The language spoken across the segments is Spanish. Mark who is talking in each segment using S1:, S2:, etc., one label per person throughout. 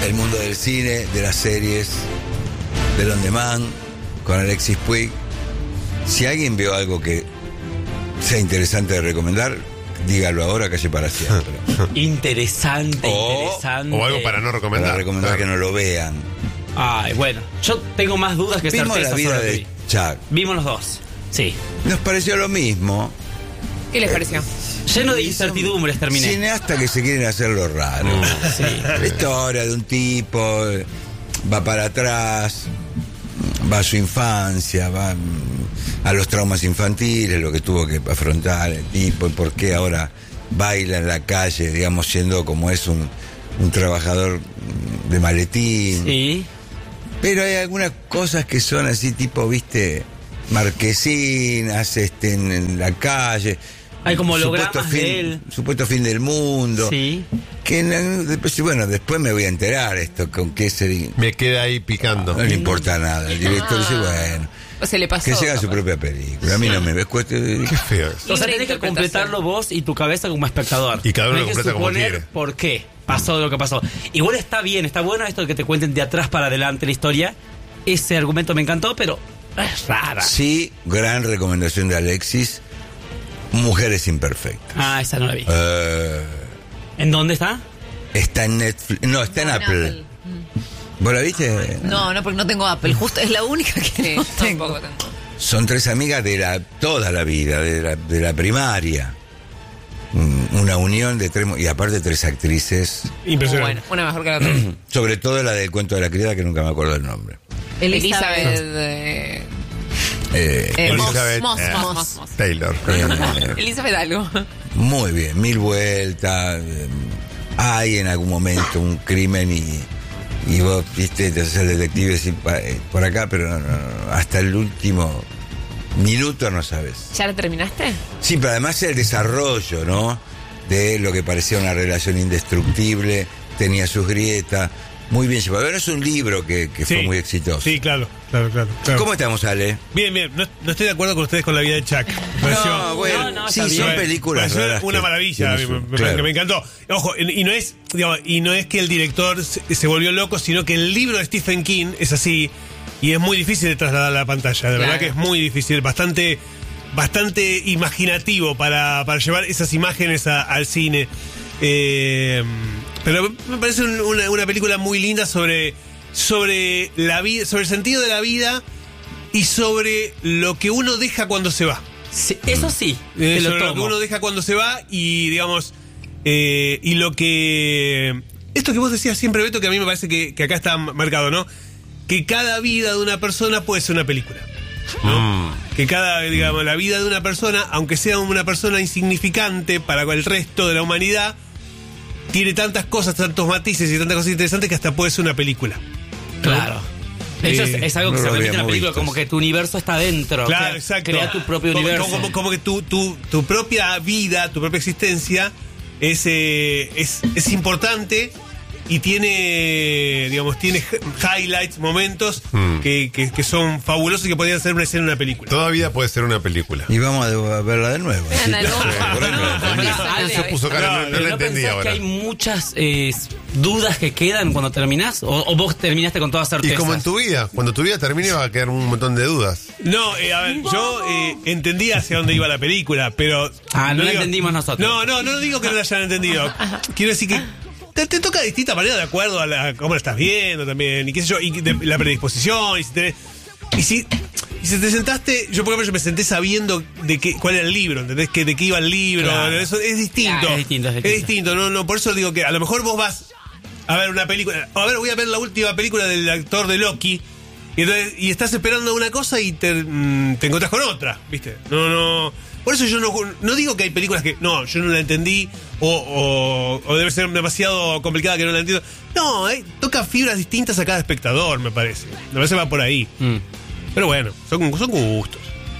S1: el mundo del cine, de las series, del on demand, con Alexis Puig. Si alguien vio algo que sea interesante de recomendar, dígalo ahora, calle para siempre.
S2: Interesante.
S3: O algo para no recomendar.
S1: Para recomendar que no lo vean.
S2: Ay, bueno, yo tengo más dudas que
S1: Vimos
S2: certezas
S1: la vida
S2: sobre lo que
S1: de
S2: vi.
S1: Chuck.
S2: Vimos los dos, sí.
S1: Nos pareció lo mismo.
S4: ¿Qué les pareció?
S2: Lleno de incertidumbres terminé.
S1: Cineastas que se quieren hacerlo raro.
S2: Sí.
S1: La historia de un tipo, va para atrás, va a su infancia, va a los traumas infantiles, lo que tuvo que afrontar el tipo, y por qué ahora baila en la calle, digamos, siendo como es un trabajador de maletín.
S2: Sí.
S1: Pero hay algunas cosas que son así, tipo, viste, marquesinas, en la calle.
S2: Hay como
S1: Supuesto
S2: hologramas de él.
S1: Supuesto fin del mundo.
S2: Sí.
S1: Que después me voy a enterar esto, con qué se...
S3: Me queda ahí picando.
S1: No le importa nada. El director dice, bueno,
S4: O se le pasó.
S1: que se haga su
S4: capaz.
S1: propia película. A mí no me ves cuesta.
S3: Qué feo eso.
S2: O sea, tenés que completarlo vos y tu cabeza como espectador.
S3: Y cada uno
S2: Tenés
S3: lo
S2: que
S3: completa como
S2: suponer
S3: quiere.
S2: por qué pasó lo que pasó. Igual está bien, está bueno esto de que te cuenten de atrás para adelante la historia. Ese argumento me encantó, pero es rara.
S1: Sí, gran recomendación de Alexis. Mujeres imperfectas.
S2: Ah, esa no la vi. ¿En dónde está?
S1: Está en Netflix. No, está en Apple. ¿Vos la viste?
S5: No, porque no tengo Apple. Justo es la única que tengo.
S4: Tampoco tengo.
S1: Son tres amigas de toda la vida, de la primaria. Una unión de tres, y aparte tres actrices,
S6: Impresionante.
S4: Bueno, una mejor que la otra.
S1: sobre todo la del cuento de la criada, que nunca me acuerdo el nombre.
S4: Elizabeth. Moss.
S3: Taylor.
S4: Elizabeth algo.
S1: Muy bien, mil vueltas. Hay en algún momento un crimen y vos, viste, te haces el detective por acá, pero no, hasta el último minuto no sabes.
S4: ¿Ya la terminaste?
S1: Sí, pero además el desarrollo, ¿no? De lo que parecía una relación indestructible, tenía sus grietas, muy bien llevado. Ahora es un libro que fue muy exitoso.
S6: Sí, claro.
S1: ¿Cómo estamos, Ale?
S6: Bien. No estoy de acuerdo con ustedes con la vida de Chuck.
S1: No, bueno,
S2: no,
S1: sí,
S2: está
S1: son
S2: bien.
S1: películas
S6: Pareció
S1: raras
S6: una
S1: que
S6: maravilla,
S1: tienen
S6: me encantó. Ojo, y no es, digamos, y no es que el director se volvió loco, sino que el libro de Stephen King es así y es muy difícil de trasladar a la pantalla. De verdad que es muy difícil, bastante imaginativo para llevar esas imágenes al cine. Pero me parece una película muy linda sobre la vida, sobre el sentido de la vida y sobre lo que uno deja cuando se va.
S2: Sí, eso sí, te lo
S6: Sobre lo que
S2: tomo.
S6: uno deja cuando se va y, digamos, y lo que... Esto que vos decías siempre, Beto, que a mí me parece que acá está marcado, ¿no? Que cada vida de una persona puede ser una película, ¿no? Que digamos, la vida de una persona, aunque sea una persona insignificante para el resto de la humanidad, tiene tantas cosas, tantos matices y tantas cosas interesantes que hasta puede ser una película.
S2: Claro. De hecho, es algo que
S1: no
S2: se
S1: lo
S2: repite en la
S1: habíamos
S2: película,
S1: visto.
S2: como que tu universo está dentro.
S6: Claro, exacto.
S2: Crea tu propio universo.
S6: Como que tu propia vida, tu propia existencia es importante y tiene, digamos, tiene highlights, momentos que son fabulosos y que podrían ser una escena en una película.
S3: Toda vida puede ser una película.
S1: Y vamos a verla de nuevo.
S4: Vean de nuevo.
S1: Por ahí no la entendí.
S4: Ale,
S3: Se puso cara, no
S2: Pero
S3: lo
S2: ¿no
S3: entendí
S2: pensás
S3: ahora.
S2: que hay muchas dudas que quedan cuando terminás? ¿O vos terminaste con toda certeza?
S3: Y como en tu vida, cuando tu vida termine va a quedar un montón de dudas.
S6: No, a ver, yo entendí hacia dónde iba la película, pero...
S2: No la entendimos nosotros.
S6: No digo que no la hayan entendido. Quiero decir que te toca de distinta manera de acuerdo a cómo la estás viendo también, y qué sé yo, y la predisposición, y si te sentaste, yo por ejemplo yo me senté sabiendo cuál era el libro, ¿entendés? De qué iba el libro,
S2: Claro.
S6: eso es distinto.
S2: Claro, es distinto.
S6: No, por eso digo que a lo mejor vos vas a ver una película, voy a ver la última película del actor de Loki, y estás esperando una cosa y te encontrás con otra, ¿viste? No. Por eso yo no digo que hay películas que yo no la entendí o debe ser demasiado complicada que no la entiendo. No, toca fibras distintas a cada espectador, me parece. Me parece que va por ahí. Pero bueno, son gustos.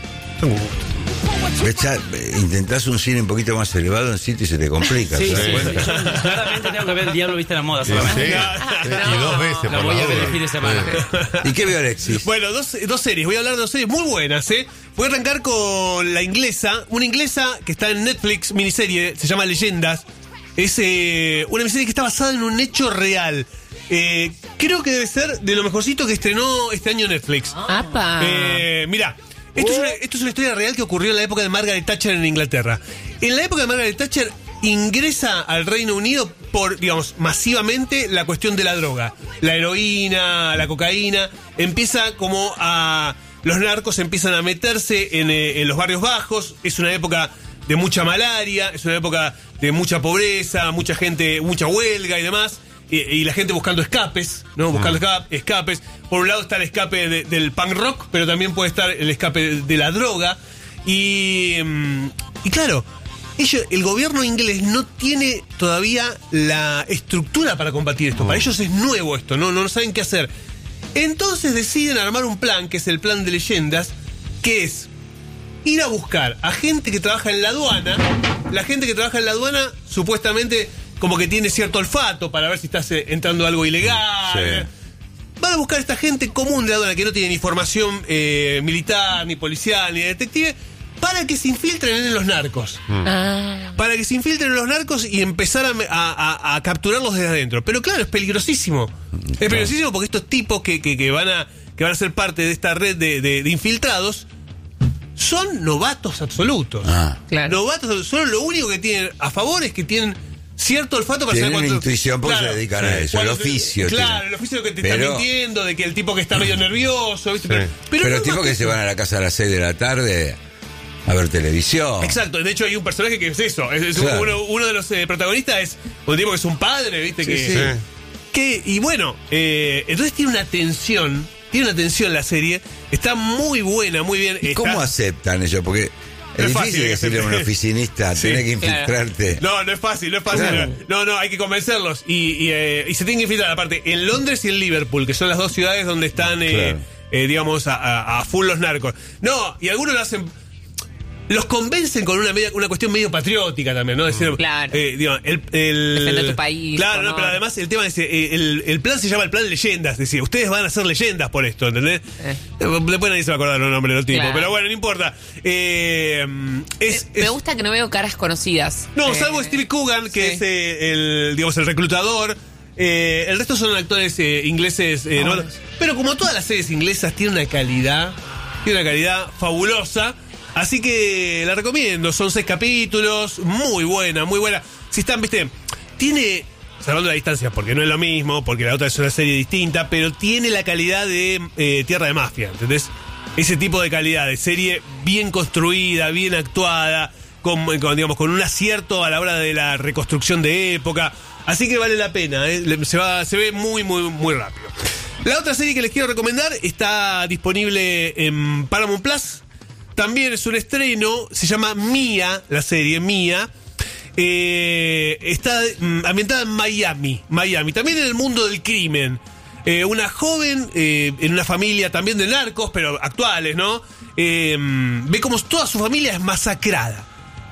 S1: Ya, intentás un cine un poquito más elevado en sitio y se te complica.
S2: Sí,
S1: ¿te das
S2: sí.
S1: cuenta?
S2: Yo claramente tengo que ver El Diablo Viste la Moda
S3: Sí,
S2: solamente.
S3: y dos veces
S2: La
S3: por
S2: voy
S3: la
S2: a ver
S3: duda.
S2: el fin de semana.
S1: ¿Y qué vio Alexis?
S6: Bueno, dos series. Voy a hablar de dos series muy buenas, ¿eh? Voy a arrancar con la inglesa. Una inglesa que está en Netflix, miniserie, se llama Leyendas. Es una miniserie que está basada en un hecho real. creo que debe ser de lo mejorcito que estrenó este año Netflix.
S4: ¡Apa!
S6: Mirá, esto es una historia real que ocurrió en la época de Margaret Thatcher en Inglaterra. En la época de Margaret Thatcher ingresa al Reino Unido por, digamos, masivamente la cuestión de la droga. La heroína, la cocaína, empieza como a... Los narcos empiezan a meterse en los barrios bajos, es una época de mucha malaria, es una época de mucha pobreza, mucha gente, mucha huelga y demás, y la gente buscando escapes, ¿no? Buscando escapes. Por un lado está el escape del punk rock, pero también puede estar el escape de la droga. Y claro, el gobierno inglés no tiene todavía la estructura para combatir esto. Para ellos es nuevo esto, no saben qué hacer. Entonces deciden armar un plan, que es el plan de leyendas, que es ir a buscar a gente que trabaja en la aduana. La gente que trabaja en la aduana supuestamente como que tiene cierto olfato para ver si estás entrando algo ilegal.
S1: Sí.
S6: Van a buscar a esta gente común de la aduana que no tiene ni formación militar, ni policial, ni detective, para que se infiltren en los narcos. Para que se infiltren en los narcos y empezar a capturarlos desde adentro. Pero claro, es peligrosísimo. Es peligrosísimo porque estos tipos que van a ser parte de esta red de infiltrados son novatos absolutos.
S4: Claro.
S6: Novatos, solo lo único que tienen a favor es que tienen cierto olfato para
S1: tienen
S6: saber
S1: una intuición porque se dedican a eso, el oficio.
S6: Claro, el oficio que te está mintiendo, de que el tipo que está medio nervioso, ¿viste?
S3: Sí.
S6: Pero
S1: Pero
S6: no
S1: tipos
S6: más
S1: que se van a la casa a las 6 de la tarde a ver televisión.
S6: Exacto, de hecho hay un personaje que es eso.
S1: Claro.
S6: Uno de los protagonistas es un tipo que es un padre, ¿viste? Y bueno, entonces tiene una tensión la serie. Está muy buena, muy bien.
S1: ¿Y cómo aceptan ellos? Porque
S6: No
S1: es
S6: es
S1: difícil
S6: fácil
S1: decirle a un oficinista,
S6: Sí,
S1: tenés que infiltrarte.
S6: No es fácil.
S1: Claro.
S6: No, hay que convencerlos. Y se tienen que infiltrar, aparte, en Londres y en Liverpool, que son las dos ciudades donde están,
S1: Claro.
S6: digamos, a full los narcos. No, y algunos lo hacen... Los convencen con una cuestión medio patriótica también, ¿no? Decir,
S4: Claro.
S6: digamos,
S4: Defender tu país,
S6: Claro,
S4: tu
S6: no,
S4: honor.
S6: pero además el tema es, el plan se llama el plan de leyendas. Es decir, ustedes van a ser leyendas por esto, ¿entendés? Después nadie se va a acordar los nombres de los tipos,
S4: Claro.
S6: pero bueno, no importa.
S4: Me gusta que no veo caras conocidas.
S6: No, salvo Steve Coogan, que
S4: sí.
S6: es el reclutador. El resto son actores ingleses. ¿no? Pero como todas las series inglesas, tiene una calidad fabulosa. Así que la recomiendo. Son 6 capítulos. Muy buena, muy buena. Si están, viste, tiene, salvando la distancia, porque no es lo mismo, porque la otra es una serie distinta, pero tiene la calidad de Tierra de Mafia, ¿entendés? Ese tipo de calidad, de serie bien construida, bien actuada, con un acierto a la hora de la reconstrucción de época. Así que vale la pena, se ve muy, muy, muy rápido. La otra serie que les quiero recomendar está disponible en Paramount Plus. También es un estreno, se llama Mía, la serie Mía. Está ambientada en Miami. También en el mundo del crimen. Una joven en una familia también de narcos, pero actuales, ¿no? Ve como toda su familia es masacrada.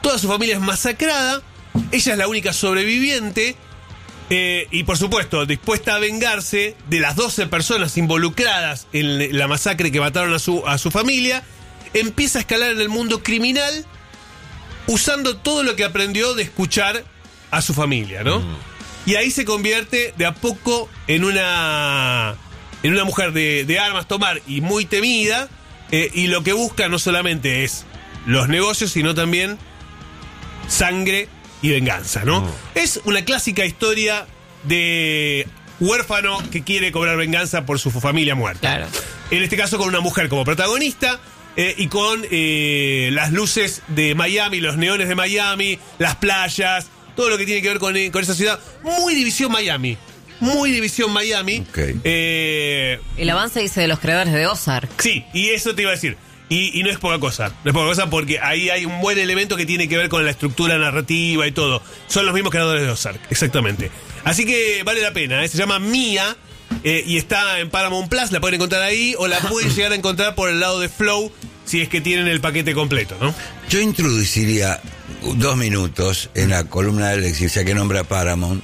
S6: Ella es la única sobreviviente. Y por supuesto, dispuesta a vengarse de las 12 personas involucradas en la masacre que mataron a su familia. Empieza a escalar en el mundo criminal usando todo lo que aprendió de escuchar a su familia, ¿no? Y ahí se convierte de a poco en una mujer de armas tomar y muy temida, y lo que busca no solamente es los negocios, sino también sangre y venganza, ¿no? Es una clásica historia de huérfano que quiere cobrar venganza por su familia muerta.
S4: Claro.
S6: En este caso con una mujer como protagonista, y con las luces de Miami, los neones de Miami, las playas, todo lo que tiene que ver con esa ciudad. Muy División Miami.
S1: Okay.
S5: El avance dice de los creadores de Ozark.
S6: Sí, y eso te iba a decir. Y no es poca cosa. Porque ahí hay un buen elemento que tiene que ver con la estructura narrativa y todo. Son los mismos creadores de Ozark, exactamente. Así que vale la pena. Se llama Mía. Y está en Paramount Plus, la pueden encontrar ahí, o la pueden llegar a encontrar por el lado de Flow, si es que tienen el paquete completo, ¿no?
S1: Yo introduciría 2 minutos en la columna de Alexis, ya que nombra Paramount.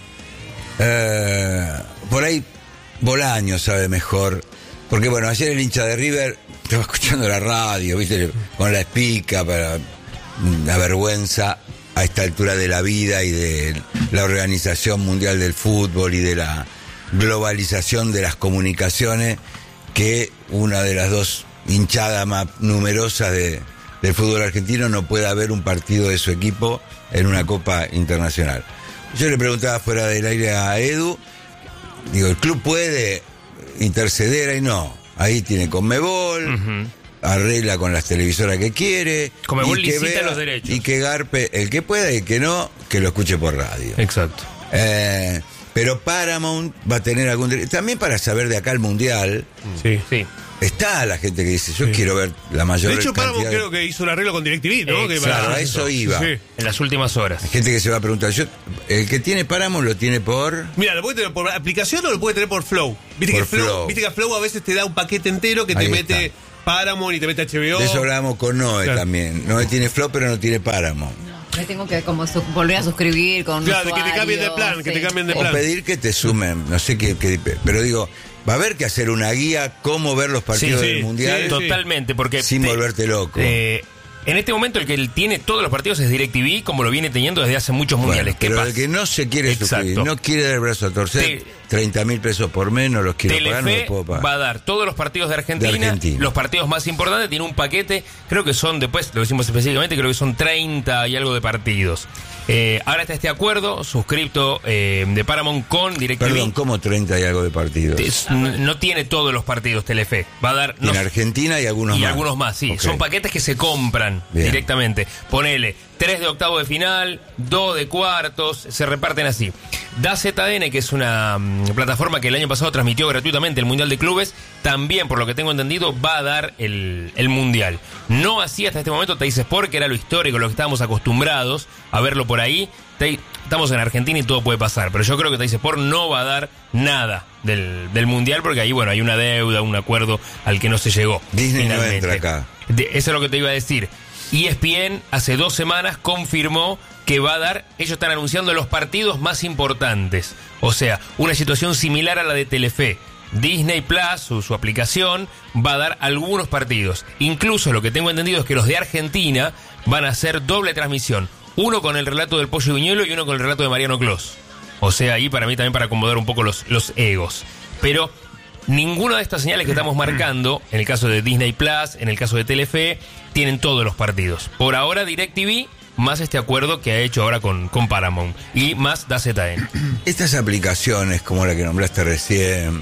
S1: Por ahí Bolaño sabe mejor, porque bueno, ayer el hincha de River estaba escuchando la radio, viste, con la espica, para la vergüenza a esta altura de la vida y de la Organización Mundial del Fútbol y de la globalización de las comunicaciones que una de las dos hinchadas más numerosas del fútbol argentino no pueda ver un partido de su equipo en una Copa Internacional. Yo le preguntaba fuera del aire a Edu, digo, ¿el club puede interceder? Ahí no, ahí tiene Conmebol, arregla con las televisoras que quiere,
S7: Conmebol
S1: y que
S7: licita
S1: vea,
S7: los derechos.
S1: y que garpe el que pueda y que no, que lo escuche por radio.
S7: Exacto.
S1: Pero Paramount va a tener algún derecho, también para saber de acá el Mundial.
S6: Sí.
S7: Sí.
S1: Está la gente que dice, yo quiero ver la mayor
S6: De hecho,
S1: cantidad
S6: Paramount creo que hizo un arreglo con DirecTV, ¿no? Que
S1: Claro,
S6: para-
S1: a eso iba.
S6: Sí.
S7: En las últimas horas.
S1: Hay gente que se va a preguntar, el que tiene Paramount lo tiene por...
S6: Mira, ¿lo puede tener por aplicación o lo puede tener por Flow? Viste
S1: Por
S6: que Flow,
S1: Flow.
S6: viste que Flow a veces te da un paquete entero que
S1: Ahí
S6: te mete
S1: está.
S6: Paramount y te mete HBO.
S1: De eso hablábamos con Noé
S6: Claro.
S1: también. Noé tiene Flow, pero no tiene Paramount.
S5: Me tengo que como volver a suscribir con
S6: Claro, que te cambien de plan, que te cambien de
S1: O
S6: plan.
S1: pedir que te sumen, no sé qué, pero digo, va a haber que hacer una guía cómo ver los partidos
S6: Sí,
S1: del
S6: sí,
S1: Mundial
S6: sí.
S7: Totalmente, porque
S1: sin volverte loco.
S7: en este momento el que tiene todos los partidos es DirecTV, como lo viene teniendo desde hace muchos mundiales.
S1: Bueno,
S7: ¿Qué
S1: pero
S7: pasa?
S1: el que no se quiere
S7: Exacto.
S1: suscribir, no quiere dar el brazo a torcer, 30.000 pesos por mes, no los quiero pagar, no los
S7: Telefe
S1: puedo pagar.
S7: va a dar todos los partidos de Argentina, los partidos más importantes, tiene un paquete, creo que son, después lo decimos específicamente, creo que son 30 y algo de partidos. Ahora está este acuerdo suscripto de Paramount con DirecTV.
S1: Perdón, ¿cómo 30 y algo de partidos?
S7: No tiene todos los partidos Telefe, va a dar...
S1: En Argentina y algunos más.
S7: algunos más, sí.
S1: Ok.
S7: Son paquetes que se compran
S1: Bien.
S7: directamente. Ponele 3 de octavo de final, 2 de cuartos, se reparten así. DaZN, que es una plataforma que el año pasado transmitió gratuitamente el Mundial de Clubes, también, por lo que tengo entendido, va a dar el Mundial. No así hasta este momento Teis Sport, que era lo histórico, lo que estábamos acostumbrados a verlo por ahí. Estamos en Argentina y todo puede pasar, pero yo creo que Teis Sport no va a dar nada del Mundial, porque ahí, bueno, hay una deuda, un acuerdo al que no se llegó.
S1: Disney no
S7: finalmente.
S1: entra acá.
S7: Eso es lo que te iba a decir. ESPN hace 2 semanas confirmó que va a dar, ellos están anunciando los partidos más importantes. O sea, una situación similar a la de Telefe. Disney Plus, su aplicación, va a dar algunos partidos. Incluso lo que tengo entendido es que los de Argentina van a hacer doble transmisión. Uno con el relato del Pollo Viñuelo y uno con el relato de Mariano Clos. O sea, ahí para mí también para acomodar un poco los egos. Pero ninguna de estas señales que estamos marcando, en el caso de Disney Plus, en el caso de Telefe, tienen todos los partidos. Por ahora DirecTV, más este acuerdo que ha hecho ahora con Paramount, y más DaZN.
S1: Estas aplicaciones, como la que nombraste recién,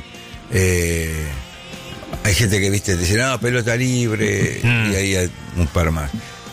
S1: hay gente que, viste, te dice, no, pelota libre, y ahí hay un par más.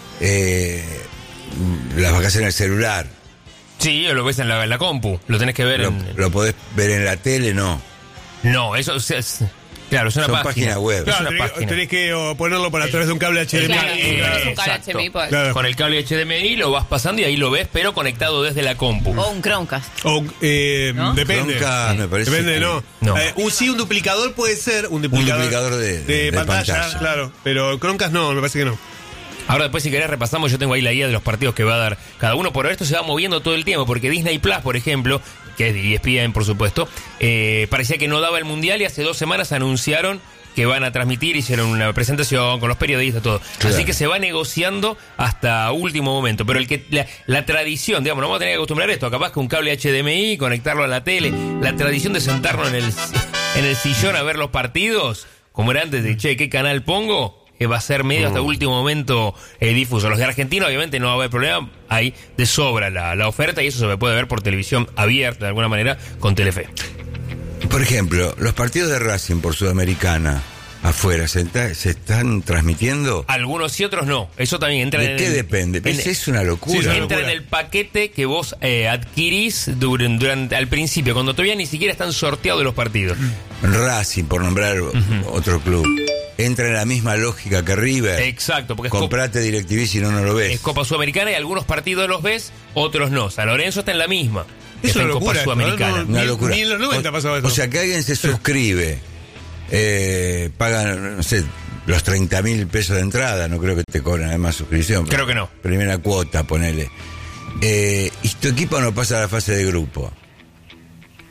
S1: Las vacaciones en el celular.
S7: Sí, lo ves en la compu, lo tenés que ver
S1: Lo podés ver en la tele, no.
S7: No, eso claro, es una
S1: Son
S7: página.
S1: páginas web.
S7: Es
S6: Claro,
S7: una página.
S6: tenés que ponerlo por a través de un cable HDMI.
S4: Claro,
S6: claro.
S4: es un cable
S7: Exacto.
S4: HDMI. Pues.
S6: Claro.
S7: Con el cable HDMI lo vas pasando y ahí lo ves, pero conectado desde la compu.
S5: O un Chromecast.
S6: O,
S5: ¿No?
S6: depende.
S1: Chromecast, me parece
S6: Depende,
S1: que-
S6: no.
S7: No.
S6: Sí, un duplicador puede ser. Un
S1: duplicador de pantalla.
S6: claro. Pero Chromecast no, me parece que no.
S7: Ahora después si querés repasamos, yo tengo ahí la guía de los partidos que va a dar cada uno, por esto se va moviendo todo el tiempo, porque Disney Plus, por ejemplo, que es de ESPN por supuesto, parecía que no daba el Mundial y hace 2 semanas anunciaron que van a transmitir, hicieron una presentación con los periodistas, todo.
S1: Claro.
S7: Así que se va negociando hasta último momento, pero la tradición, digamos, no vamos a tener que acostumbrar a esto, capaz que un cable HDMI, conectarlo a la tele, la tradición de sentarnos en el sillón a ver los partidos, como era antes de, che, ¿qué canal pongo? Va a ser medio hasta último momento difuso. Los de Argentina obviamente no va a haber problema, hay de sobra la oferta y eso se puede ver por televisión abierta de alguna manera con Telefe.
S1: Por ejemplo, los partidos de Racing por Sudamericana afuera, ¿se están transmitiendo?
S7: Algunos y otros no, eso también entra
S1: ¿De qué depende? Es una locura.
S6: Sí,
S7: entra en el paquete que vos adquirís durante al principio, cuando todavía ni siquiera están sorteados los partidos.
S1: Racing, por nombrar otro club, entra en la misma lógica que River.
S7: Exacto, porque
S1: Comprate DirecTV si no lo ves.
S7: es Copa Sudamericana y algunos partidos los ves, otros no. San Lorenzo está en la misma.
S6: Es
S7: Está
S6: una
S7: en Copa
S6: locura,
S7: Sudamericana.
S6: ¿no?
S1: Una
S6: Ni-
S1: locura.
S6: ni en los 90 pasaba eso.
S1: O sea, que alguien se suscribe, pagan, no sé, los 30.000 pesos de entrada, no creo que te cobren además suscripción.
S7: Creo que no.
S1: Primera cuota, ponele. Y tu equipo no pasa a la fase de grupo.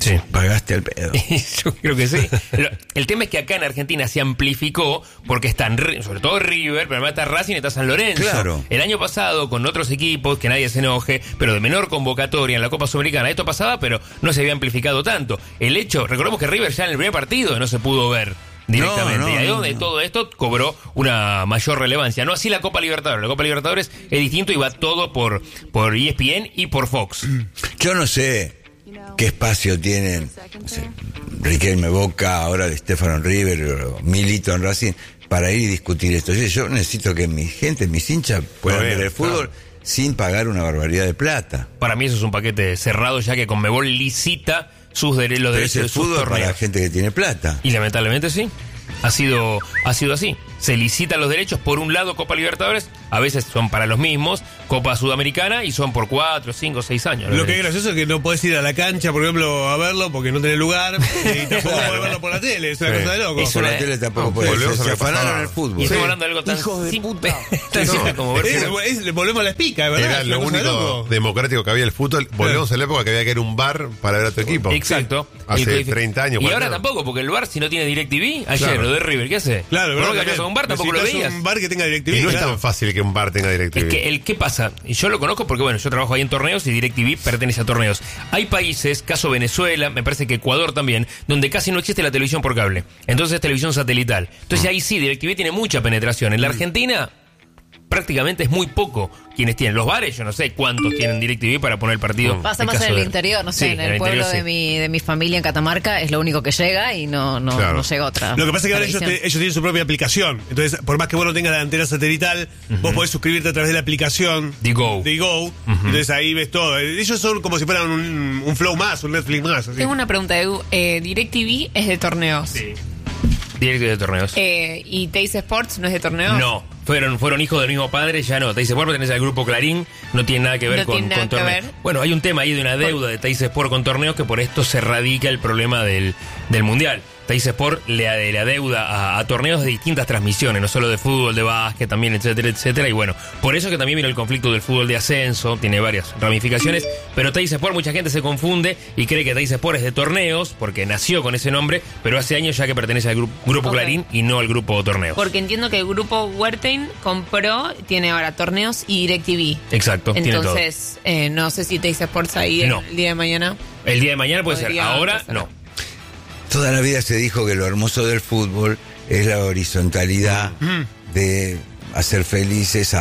S7: Sí.
S1: Pagaste al pedo.
S7: Yo creo que sí. El tema es que acá en Argentina se amplificó porque están, sobre todo River, pero además está Racing y está San Lorenzo.
S1: Claro.
S7: El año pasado, con otros equipos, que nadie se enoje, pero de menor convocatoria en la Copa Sudamericana, esto pasaba, pero no se había amplificado tanto. El hecho, recordemos que River ya en el primer partido no se pudo ver directamente.
S1: No,
S7: y ahí
S1: no,
S7: donde
S1: no.
S7: todo esto cobró una mayor relevancia. No así la Copa Libertadores. La Copa Libertadores es distinto y va todo por ESPN y por Fox.
S1: Yo no sé qué espacio tienen, no sé, Riquelme Boca, ahora de Stefano River, o Milito en Racing, para ir y discutir esto. Yo necesito que mi gente, mis hinchas, puedan ver el fútbol sin pagar una barbaridad de plata.
S7: Para mí eso es un paquete cerrado, ya que Conmebol licita los
S1: Pero
S7: derechos
S1: es el
S7: de sus
S1: fútbol para
S7: torneos.
S1: la gente que tiene plata.
S7: Y lamentablemente sí. Ha sido así. Se licitan los derechos, por un lado Copa Libertadores, a veces son para los mismos, Copa Sudamericana, y son por 4, 5, 6 años.
S6: Lo que es gracioso es que no podés ir a la cancha, por ejemplo, a verlo porque no tenés lugar y tampoco podés verlo por la tele. Es una cosa de loco.
S7: Es
S1: Por
S7: una-
S1: la tele tampoco
S3: no,
S1: puede
S3: volvemos
S1: ser.
S3: a
S1: Se
S3: lo que
S1: afanaron
S3: pasaba.
S1: el fútbol.
S7: Y estamos hablando de algo tan simple, tan simple como ver.
S6: Le volvemos a la espica, ¿verdad?
S3: Era
S6: Es
S3: lo
S6: una cosa de
S3: único
S6: loco.
S3: democrático que había el fútbol. Volvemos a la época que había que ir a un bar para ver a tu equipo.
S7: Exacto.
S3: Hace
S7: Y
S3: 30 años.
S7: Y
S3: 40
S7: ahora
S3: años.
S7: tampoco, porque el bar, si no tiene DirecTV, ayer
S3: Claro.
S7: lo de River, ¿qué hace?
S6: Claro,
S7: ¿Por
S6: ¿verdad?
S7: qué vayas a un bar tampoco lo
S6: Necesitas
S7: veías?
S6: un bar que tenga DirecTV.
S3: Y no es
S6: claro.
S3: tan fácil que un bar tenga DirecTV.
S7: Es que ¿qué pasa? Y yo lo conozco porque, bueno, yo trabajo ahí en torneos y DirecTV pertenece a torneos. Hay países, caso Venezuela, me parece que Ecuador también, donde casi no existe la televisión por cable. Entonces es televisión satelital. Entonces ahí sí, DirecTV tiene mucha penetración. En la Argentina prácticamente es muy poco quienes tienen. Los bares, yo no sé cuántos tienen DirecTV para poner el partido.
S5: Pasa
S7: en
S5: más en
S7: caso
S5: el
S7: de-
S5: interior, no sé,
S7: Sí,
S5: en el pueblo
S7: interior, sí.
S5: de mi familia en Catamarca es lo único que llega y no
S3: Claro.
S5: llega otra.
S6: Lo que pasa es que ahora ellos
S5: televisión.
S6: tienen su propia aplicación. Entonces, por más que vos no tengas la antena satelital, vos podés suscribirte a través de la aplicación
S7: De Go.
S6: Entonces ahí ves todo. Ellos son como si fueran un Flow más, un Netflix más. Así.
S4: Tengo una pregunta, Edu. DirecTV es de torneos.
S7: Sí. DirecTV de torneos.
S4: ¿Y Teis Sports no es de torneos?
S7: No, fueron hijos del mismo padre, ya no. Teis Sport pertenece al grupo Clarín, no tiene nada que ver
S4: No
S7: con
S4: tiene nada que
S7: torneos.
S4: ver.
S7: Bueno, hay un tema ahí de una deuda de Teis Sport con torneos que por esto se radica el problema del Mundial. Teis Sport le adeuda a torneos de distintas transmisiones, no solo de fútbol, de básquet también, etcétera, etcétera. Y bueno, por eso que también vino el conflicto del fútbol de ascenso, tiene varias ramificaciones, pero Teis Sport, mucha gente se confunde y cree que Teis Sport es de torneos, porque nació con ese nombre, pero hace años ya que pertenece al grupo
S4: Ok.
S7: Clarín y no al grupo torneos.
S4: Porque entiendo que el grupo Wertheim compró, tiene ahora torneos y DirecTV.
S7: Exacto, tiene todo.
S4: Entonces, no sé si Teis Sports ahí
S7: No.
S4: el día de mañana.
S7: El día de mañana puede ser,
S4: Podría
S7: ahora
S4: pasar.
S7: no.
S1: Toda la vida se dijo que lo hermoso del fútbol es la horizontalidad de hacer felices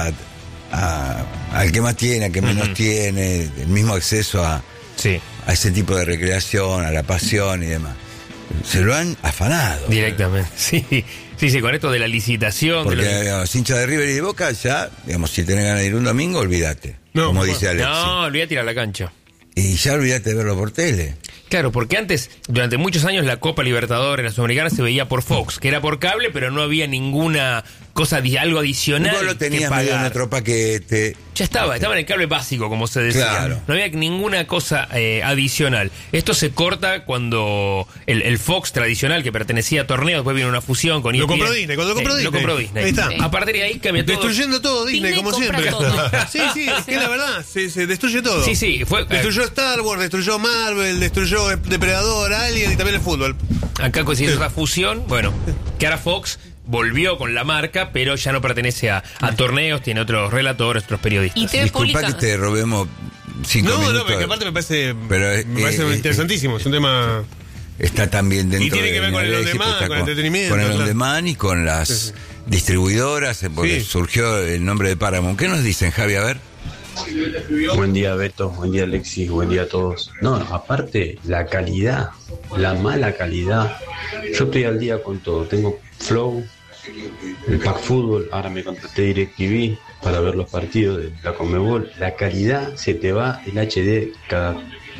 S1: al que más tiene, al que menos tiene, el mismo acceso a
S7: Sí,
S1: ese tipo de recreación, a la pasión y demás. Se lo han afanado.
S7: directamente. Sí, con esto de la licitación.
S1: Porque
S7: de
S1: los hinchas de River y de Boca ya, digamos, si tenés ganas de ir un domingo, olvídate.
S6: No,
S1: como
S6: bueno.
S1: dice Alexis.
S7: No, olvídate ir a la cancha.
S1: Y ya olvídate de verlo por tele.
S7: Claro, porque antes, durante muchos años, la Copa Libertadores, la Sudamericana, se veía por Fox, que era por cable, pero no había ninguna cosa, algo adicional.
S1: Vos lo
S7: que
S1: tenías medio en
S7: pagar.
S1: otro paquete.
S7: Ya estaba en el cable básico, como se decía.
S1: Claro.
S7: No había ninguna cosa adicional. Esto se corta cuando el Fox tradicional, que pertenecía a torneos, después vino una fusión con
S6: Lo
S7: ESPN.
S6: compró Disney, cuando lo compró
S7: Lo
S6: Disney.
S7: compró Disney.
S6: Ahí está.
S7: A partir de ahí cambia todo.
S6: Destruyendo todo Disney,
S4: Disney
S6: como
S4: compra
S6: siempre.
S4: todo.
S6: Sí, es que la verdad, se destruye todo.
S7: Sí, fue...
S6: Destruyó Star Wars, destruyó Marvel, destruyó Depredador, Alien y también el fútbol.
S7: Acá coincide esa fusión, bueno, que ahora Fox volvió con la marca, pero ya no pertenece a torneos, tiene otros relatores, otros periodistas.
S4: Y TV
S1: Disculpa
S4: Pública.
S1: que te robemos 5 minutos.
S6: No, porque aparte me parece,
S1: Pero,
S6: interesantísimo. Es un tema.
S1: Está también dentro
S6: Y tiene que ver
S1: de
S6: con el
S1: Alexis,
S6: on-demand,
S1: está
S6: con el entretenimiento,
S1: Con el
S6: claro.
S1: on-demand y con las distribuidoras, porque
S6: Sí.
S1: surgió el nombre de Paramount. ¿Qué nos dicen, Javi? A ver.
S8: Buen día, Beto, buen día, Alexis, buen día a todos. No, aparte, la calidad, la mala calidad. Yo estoy al día con todo. Tengo Flow, el Pack Fútbol, ahora me contraté DirecTV para ver los partidos de la Conmebol. La calidad se te va el HD cada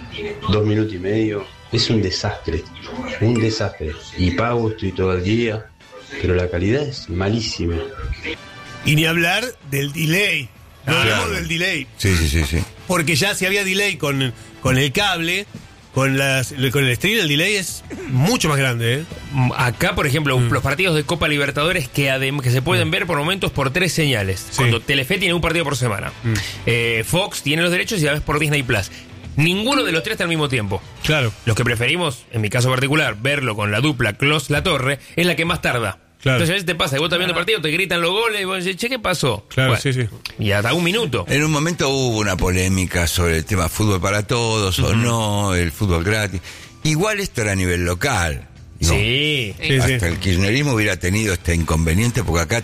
S8: 2 minutos y medio. Es un desastre, un desastre. Y pago, estoy todo el día, pero la calidad es malísima.
S6: Y ni hablar del delay. No hablamos del delay.
S1: Sí.
S6: Porque ya si había delay con el cable, con el stream, el delay es mucho más grande, ¿eh?
S7: Acá, por ejemplo, los partidos de Copa Libertadores que se pueden ver por momentos por 3 señales.
S6: Sí.
S7: Cuando Telefe tiene un partido por semana. Fox tiene los derechos y a veces por Disney Plus. Ninguno de los tres está al mismo tiempo.
S6: Claro.
S7: Los que preferimos, en mi caso particular, verlo con la dupla Klose-La Torre, es la que más tarda.
S6: Claro.
S7: Entonces a veces te pasa, vos estás viendo el partido, te gritan los goles, y vos decís, che, ¿qué pasó?
S6: Claro,
S7: Bueno,
S6: sí.
S7: Y hasta un minuto.
S1: En un momento hubo una polémica sobre el tema fútbol para todos o no, el fútbol gratis. Igual esto era a nivel local. ¿no?
S7: Sí.
S1: Hasta el kirchnerismo hubiera tenido este inconveniente porque acá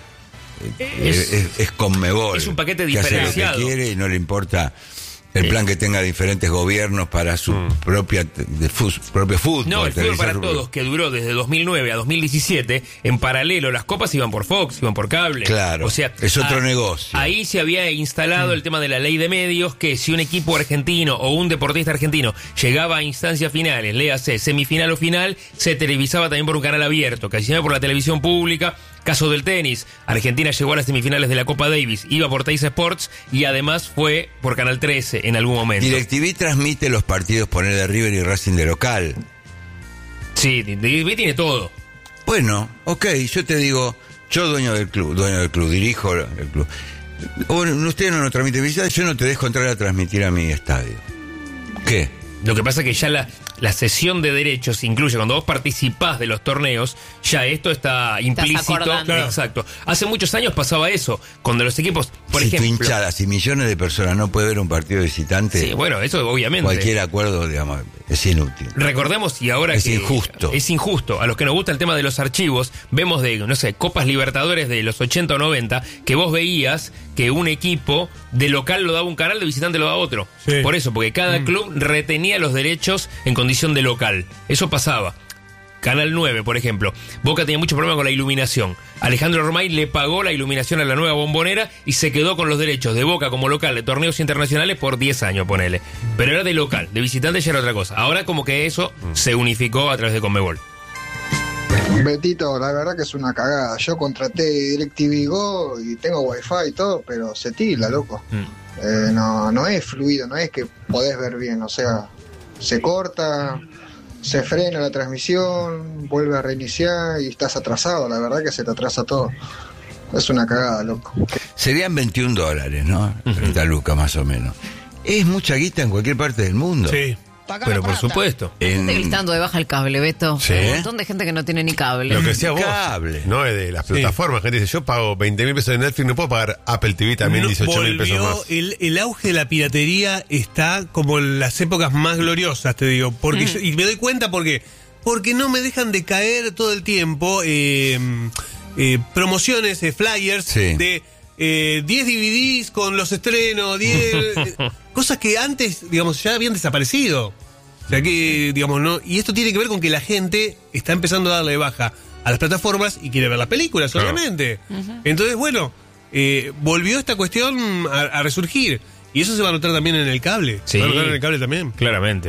S1: es Conmebol.
S7: Es un paquete
S1: que hace lo
S7: diferenciado.
S1: que quiere y no le importa el plan que tenga diferentes gobiernos para su propio fútbol.
S7: No, el fútbol
S1: televisión
S7: para
S1: fútbol.
S7: todos, que duró desde 2009 a 2017, en paralelo las copas iban por Fox, iban por cable.
S1: Claro,
S7: o sea,
S1: es otro negocio.
S7: Ahí se había instalado el tema de la ley de medios, que si un equipo argentino o un deportista argentino llegaba a instancias finales, léase semifinal o final, se televisaba también por un canal abierto, casi siempre por la televisión pública. Caso del tenis, Argentina llegó a las semifinales de la Copa Davis, iba por Teis Sports y además fue por Canal 13 en algún momento.
S1: DirecTV transmite los partidos, poner de River y Racing de local.
S7: Sí, DirecTV tiene todo.
S1: Bueno, ok, yo te digo, yo dueño del club, dirijo el club. Usted no nos transmite visitas, yo no te dejo entrar a transmitir a mi estadio. ¿Qué?
S7: Lo que pasa es que ya la cesión de derechos incluye, cuando vos participás de los torneos, ya esto está implícito.
S4: acordando.
S7: Claro. Exacto. Hace muchos años pasaba eso, cuando los equipos, por
S1: si tu
S7: ejemplo...
S1: hinchada, si millones de personas no puede ver un partido visitante,
S7: Sí, bueno, eso obviamente.
S1: cualquier acuerdo, digamos, es inútil.
S7: Recordemos, y ahora
S1: Es
S7: que...
S1: injusto.
S7: Es injusto. A los que nos gusta el tema de los archivos, vemos de, no sé, Copas Libertadores de los 80 o 90, que vos veías que un equipo de local lo daba un canal, de visitante lo daba otro.
S6: Sí.
S7: Por eso, porque cada club retenía los derechos en condición de local. Eso pasaba. Canal 9, por ejemplo. Boca tenía mucho problema con la iluminación. Alejandro Romay le pagó la iluminación a la nueva Bombonera y se quedó con los derechos de Boca como local de torneos internacionales por 10 años, ponele. Pero era de local, de visitante ya era otra cosa. Ahora como que eso se unificó a través de Conmebol.
S9: Betito, la verdad que es una cagada. Yo contraté DirecTV Go y tengo Wi-Fi y todo, pero se tila, loco. No es fluido, no es que podés ver bien, o sea, se corta, se frena la transmisión, vuelve a reiniciar y estás atrasado. La verdad que se te atrasa todo. Es una cagada, loco.
S1: Serían $21, ¿no? 30 lucas más o menos. Es mucha guita en cualquier parte del mundo.
S6: Sí.
S7: Pero por supuesto.
S5: Gente gritando de baja el cable, Beto.
S1: Sí.
S5: Hay un montón de gente que no tiene ni cable.
S3: Lo que decías vos,
S1: Cable.
S3: no es de las plataformas. Gente dice, yo pago 20.000 pesos de Netflix, no puedo pagar Apple TV también
S6: No,
S3: 18.000 pesos
S6: volvió,
S3: más.
S6: el auge de la piratería está como en las épocas más gloriosas, te digo. Porque y me doy cuenta porque no me dejan de caer todo el tiempo promociones, flyers
S1: Sí.
S6: de 10 DVDs con los estrenos, 10 cosas que antes, digamos, ya habían desaparecido. O sea que, digamos, no. Y esto tiene que ver con que la gente está empezando a darle de baja a las plataformas y quiere ver las películas,
S3: Claro.
S6: obviamente. Entonces, bueno, volvió esta cuestión a resurgir. Y eso se va a notar también en el cable.
S7: Sí.
S6: Se va a notar en el cable también.
S7: Claramente.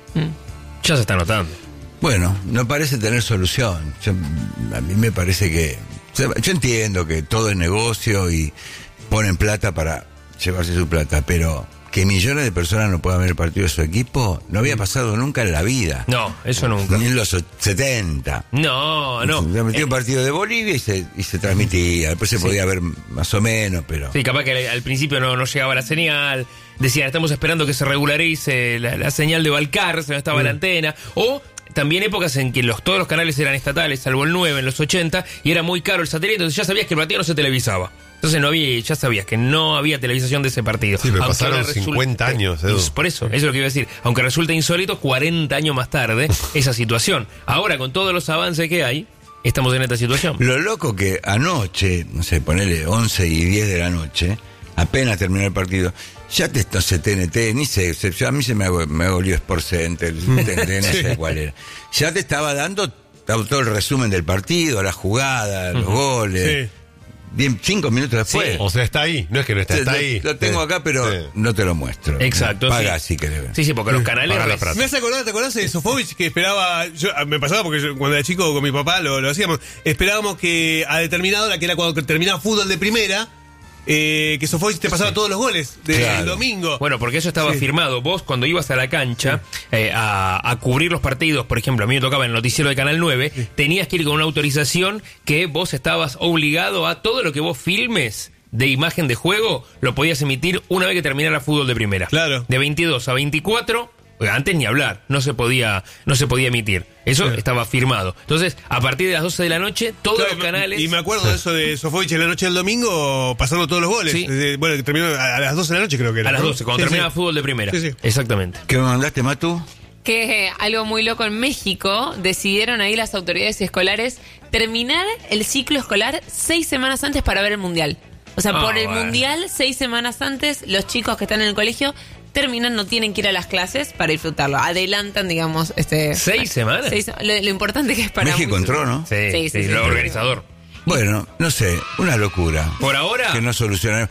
S7: Ya se está notando.
S1: Bueno, no parece tener solución. A mí me parece que... Yo entiendo que todo es negocio y ponen plata para llevarse su plata, pero que millones de personas no puedan ver el partido de su equipo no había pasado nunca en la vida.
S7: No, eso nunca.
S1: Ni en los 70.
S7: No.
S1: Se metió un partido de Bolivia y se transmitía. Después se podía ver más o menos, pero...
S7: Sí, capaz que al principio no llegaba la señal. Decían, estamos esperando que se regularice la señal de Balcarce, no estaba la antena. O también épocas en que todos los canales eran estatales, salvo el 9 en los 80, y era muy caro el satélite, entonces ya sabías que el partido no se televisaba. Entonces ya sabías que no había televisación de ese partido.
S3: Sí, pero
S7: Aunque
S3: pasaron
S7: ahora
S3: 50 años, Edu.
S7: Por eso es lo que iba a decir. Aunque resulta insólito, 40 años más tarde, esa situación. Ahora, con todos los avances que hay, estamos en esta situación.
S1: Lo loco que anoche, no sé, ponele 11 y 10 de la noche, apenas terminó el partido, ya no sé, TNT, ni sé, a mí se me volvió Sport Center, TNT, no sé cuál era. Ya te estaba dando todo el resumen del partido, la jugada, los goles.
S6: Sí.
S1: Bien, 5 minutos después.
S3: O sea, está ahí. No es que no está, está ahí.
S1: Lo tengo acá, pero
S3: Sí.
S1: no te lo muestro.
S7: Exacto.
S1: Paga
S7: sí.
S1: si querés ver.
S7: Sí, porque los canales...
S3: Paga la plata.
S6: Me hace acordar, ¿te acordás de Sofovich que esperaba? Me pasaba porque yo, cuando era chico con mi papá lo hacíamos. Esperábamos que a determinada hora, que era cuando terminaba fútbol de primera, que Sofovich te pasaba todos los goles del
S1: Claro.
S6: domingo.
S7: Bueno, porque eso estaba
S6: Sí.
S7: firmado. Vos, cuando ibas a la cancha a cubrir los partidos, por ejemplo, a mí me tocaba en el noticiero de Canal 9, tenías que ir con una autorización que vos estabas obligado a todo lo que vos filmes de imagen de juego lo podías emitir una vez que terminara fútbol de primera.
S6: Claro.
S7: De 22 a 24, antes ni hablar, no se podía emitir. Eso estaba firmado. Entonces, a partir de las 12 de la noche, todos los canales...
S6: Y me acuerdo de eso de Sofovich en la noche del domingo, pasando todos los goles.
S7: Sí.
S6: Bueno, que terminó a las 12 de la noche, creo que era.
S7: A las
S6: ¿no?
S7: 12, cuando terminaba fútbol de primera.
S6: Sí.
S7: Exactamente.
S1: ¿Qué me mandaste, Matu?
S4: Que algo muy loco en México, decidieron ahí las autoridades escolares terminar el ciclo escolar 6 semanas antes para ver el Mundial. O sea, por el Mundial, 6 semanas antes, los chicos que están en el colegio terminan, no tienen que ir a las clases para disfrutarlo. Adelantan, digamos, 6
S7: semanas.
S4: Lo importante que es para
S1: México entró, ¿no?
S7: Sí, lo organizador.
S1: Bueno, no sé, una locura.
S7: Por ahora...
S1: Que no solucionaron.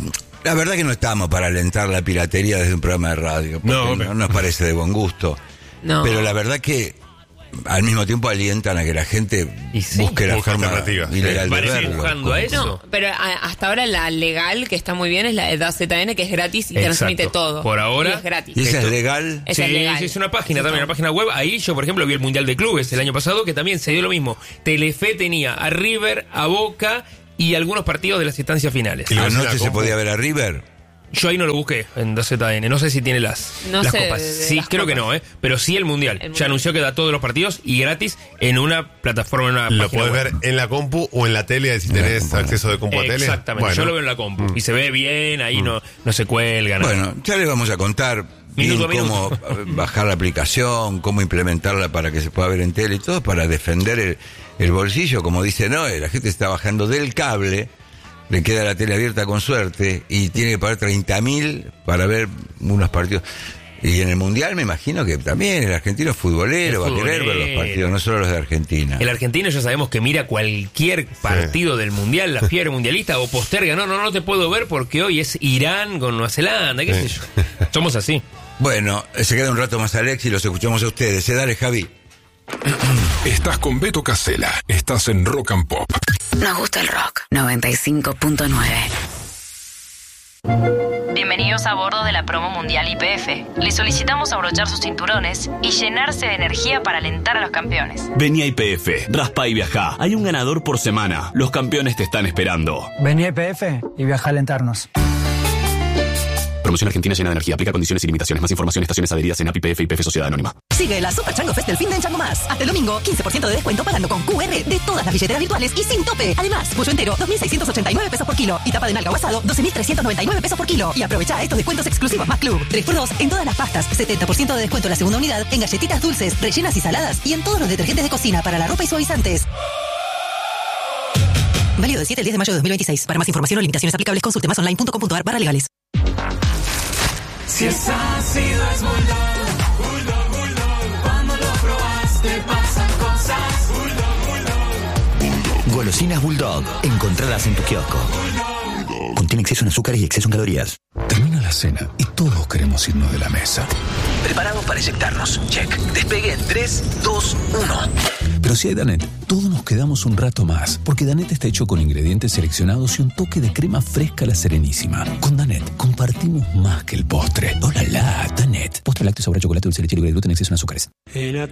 S1: La verdad que no estamos para alentar la piratería desde un programa de radio. No nos parece de buen gusto.
S4: No.
S1: Pero la verdad que al mismo tiempo alientan a que la gente busque la forma ilegal de verlo.
S7: A eso.
S4: No, pero hasta ahora la legal, que está muy bien, es la de DaZN, que es gratis y transmite todo.
S7: Por ahora.
S4: Y es gratis.
S1: ¿Y esa es legal?
S4: Esa es legal.
S7: Sí, es una página también, una página web. Ahí yo, por ejemplo, vi el Mundial de Clubes el año pasado, que también se dio lo mismo. Telefe tenía a River, a Boca y algunos partidos de las instancias finales.
S1: ¿Anoche se podía ver a River?
S7: Yo ahí no lo busqué en DaZN, no sé si tiene las copas. Sí, creo que no, pero sí el mundial. Ya anunció que da todos los partidos y gratis en una plataforma, en una
S3: Lo
S7: página
S3: podés
S7: web.
S3: ver en la compu o en la tele si tenés acceso de compu a tele.
S7: Exactamente,
S3: Bueno.
S7: yo lo veo en la compu y se ve bien, ahí no se cuelga.
S1: Bueno, ya les vamos a contar bien cómo bajar la aplicación, cómo implementarla para que se pueda ver en tele y todo, para defender el bolsillo, como dice Noé. La gente está bajando del cable, le queda la tele abierta con suerte y tiene que pagar 30.000 para ver unos partidos. Y en el Mundial me imagino que también el argentino es futbolero, va a querer ver los partidos, no solo los de Argentina.
S7: El argentino ya sabemos que mira cualquier partido del Mundial, la fiebre mundialista, o posterga, no te puedo ver porque hoy es Irán con Nueva Zelanda, qué sé yo. Somos así.
S1: Bueno, se queda un rato más Alex y los escuchamos a ustedes. Dale, Javi.
S10: Estás con Beto Casella, estás en Rock and Pop.
S11: Nos gusta el rock. 95.9.
S12: Bienvenidos a bordo de la promo mundial YPF. Les solicitamos abrochar sus cinturones y llenarse de energía para alentar a los campeones.
S13: Vení a YPF, raspa y viajá. Hay un ganador por semana. Los campeones te están esperando.
S14: Vení a YPF y viaja a alentarnos.
S13: Promoción argentina llena de energía. Aplica condiciones y limitaciones. Más información, estaciones adheridas en API, YPF Sociedad Anónima.
S15: Sigue la Super Chango Fest del fin de en Chango Más. Hasta el domingo, 15% de descuento pagando con QR de todas las billeteras virtuales y sin tope. Además, pollo entero, 2.689 pesos por kilo. Y tapa de nalga o asado, 12.399 pesos por kilo. Y aprovecha estos descuentos exclusivos más club. 3x2 en todas las pastas. 70% de descuento en la segunda unidad. En galletitas dulces, rellenas y saladas. Y en todos los detergentes de cocina para la ropa y suavizantes. Válido del 7 al 10 de mayo de 2026. Para más información o limitaciones aplicables, consulte masonline.com.ar/legales.
S16: Si es ácido es Bulldog, Bulldog. Cuando lo probas te pasan cosas. Bulldog.
S17: Golosinas Bulldog. Encontradas en tu kiosco. Contiene exceso en azúcares y exceso en calorías.
S10: Termina la cena y todos queremos irnos de la mesa.
S17: Preparados para eyectarnos. Check. Despegue en 3, 2, 1.
S10: Pero si hay Danet, todos nos quedamos un rato más, porque Danet está hecho con ingredientes seleccionados y un toque de crema fresca a la Serenísima. Con Danet compartimos más que el postre. ¡Hola, Danet! Postre lácteo, sabor a chocolate, dulce, leche libre de gluten, exceso en azúcares.